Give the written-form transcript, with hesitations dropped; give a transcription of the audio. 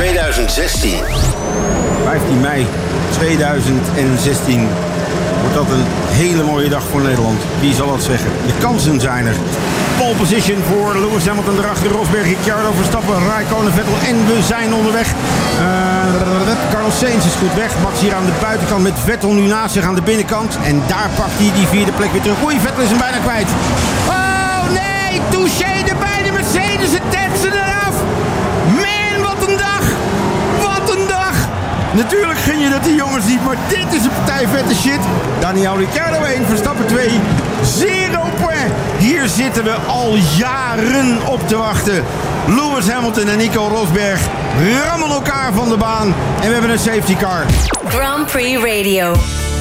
2016. 15 mei 2016 wordt dat een hele mooie dag voor Nederland. Wie zal dat zeggen? De kansen zijn er. Pole position voor Lewis Hamilton, erachter Rosberg, Ricciardo, Verstappen, Raikkonen, Vettel en we zijn onderweg. Carlos Sainz is goed weg. Max hier aan de buitenkant met Vettel nu naast zich aan de binnenkant. En daar pakt hij die vierde plek weer terug. Oei, Vettel is hem bijna kwijt. Oh nee, touché erbij, de Mercedes, het tetsen eraf. Man, wat een dag. Wat een dag. Natuurlijk gun je dat die jongens niet, maar dit is een partij vette shit. Daniel Ricciardo 1, Verstappen 2, 0 point. Hier zitten we al jaren op te wachten. Lewis Hamilton en Nico Rosberg rammen elkaar van de baan. En we hebben een safety car. Grand Prix Radio.